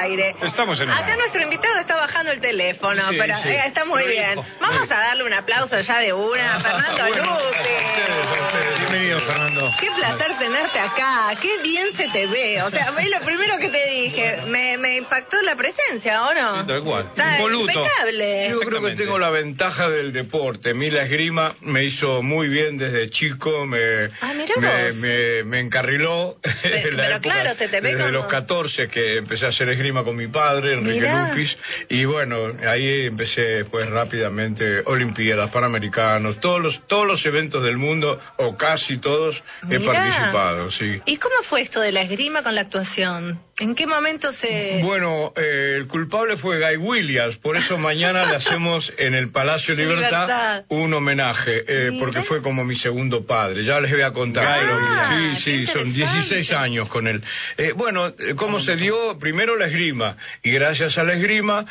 aire. Estamos en el Acá aire. nuestro invitado está bajando el teléfono, Sí, pero sí. está muy bien. Vamos a darle un aplauso ya de una a Fernando Luque. Bienvenido, Fernando. Qué placer tenerte acá, qué bien se te ve. O sea, es lo primero que te dije, me impactó la presencia, ¿o no? Sí, tal cual. Está Impoluto. impecable. Yo creo que tengo la ventaja del deporte. A mí la esgrima me hizo muy bien desde chico, me encarriló. en la Pero época, claro, se te ve desde como... los 14 que empecé a hacer esgrima con mi padre, Enrique Mirá. Lupis, y bueno, ahí empecé pues rápidamente, Olimpiadas, Panamericanos, todos los eventos del mundo, o casi todos, he Mirá. participado, sí. ¿Y cómo fue esto de la esgrima con la actuación? ¿En qué momento se...? Bueno, el culpable fue Guy Williams, por eso mañana le hacemos en el Palacio Sí, Libertad Libertad. un homenaje, porque fue como mi segundo padre, ya les voy a contar. Sí, qué son interesante. 16 años con él. Bueno, ¿cómo se dio? Primero la esgrima, y gracias a la esgrima...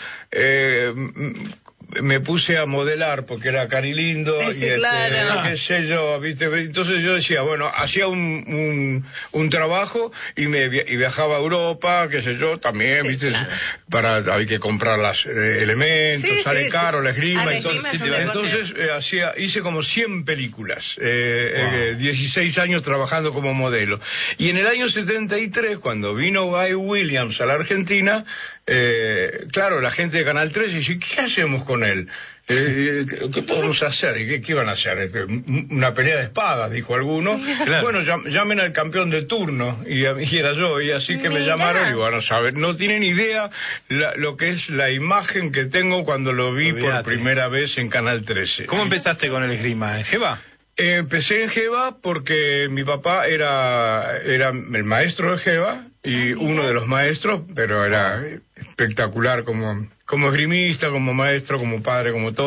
me puse a modelar porque era carilindo Sí, y claro. qué sé yo, ¿viste? Entonces yo decía, bueno, hacía un trabajo y viajaba a Europa, qué sé yo, también, Sí, ¿viste? claro. Hay que comprar los elementos, Sí, sale sí, caro, sí. la esgrima, La entonces, esgrima es un entonces hice como 100 películas, 16 años trabajando como modelo. Y en el año 73, cuando vino Guy Williams a la Argentina, claro, la gente de Canal 13 dice, ¿qué hacemos con él? ¿Qué podemos hacer? ¿Y qué iban a hacer? Una pelea de espadas, dijo alguno. Claro. Bueno, llamen al campeón de turno, y era yo, y así que me Mirá. llamaron, y bueno, no tienen idea lo que es la imagen que tengo cuando lo vi por Olvídate. primera vez en Canal 13. ¿Cómo empezaste con el esgrima? ¿En Jeva? Empecé en Jeva porque mi papá era el maestro de Jeva y uno de los maestros, pero era espectacular como esgrimista, como maestro, como padre, como todo.